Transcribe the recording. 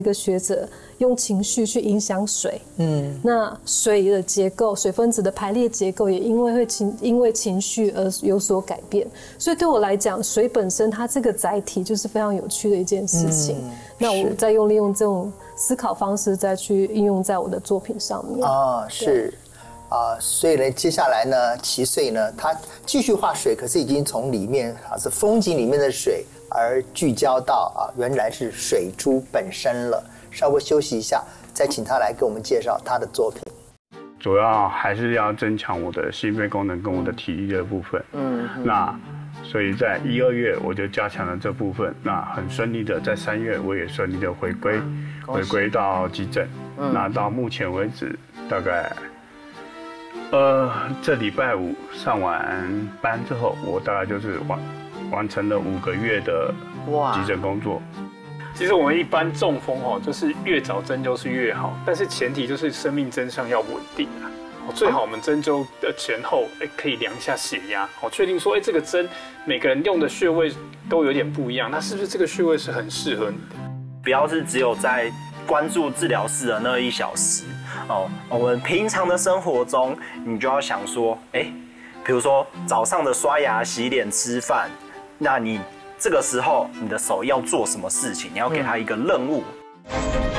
一个学者用情绪去影响水，那水的结构、水分子的排列结构也因为情绪而有所改变。所以对我来讲，水本身它这个载体就是非常有趣的一件事情。那我再利用这种思考方式再去应用在我的作品上面。 是。所以呢，接下来呢，齐穗呢，他继续画水，可是已经从里面是风景里面的水，而聚焦到原来是水珠本身了。稍微休息一下，再请他来给我们介绍他的作品。 主要还是要增强我的心肺功能跟我的体力的部分。那所以在1、2月我就加强了这部分。那很顺利的，在3月我也顺利的回归到急诊。那到目前为止，大概。这礼拜5上完班之后，我大概就是完成了5个月的急诊工作。 其实我们一般中风就是越早针灸是越好，但是前提就是生命真相要稳定啊。最好我们针灸的前后可以量一下血压，确定说这个针每个人用的穴位都有点不一样，那是不是这个穴位是很适合你的？ 不要是只有在关注治疗室的那1小时。我们平常的生活中，你就要想说，比如说早上的刷牙、洗脸、吃饭，那你这个时候你的手要做什么事情？你要给他一个任务。